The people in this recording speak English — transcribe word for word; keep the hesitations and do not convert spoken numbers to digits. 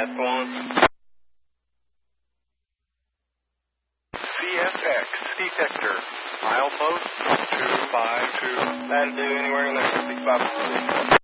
That's the one. C S X detector. Milepost two five two. That'll do anywhere in there. six five six.